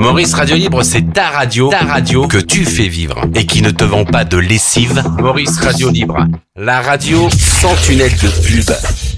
Maurice Radio Libre, c'est ta radio que tu fais vivre et qui ne te vend pas de lessive. Maurice Radio Libre, la radio sans tunnel de pub.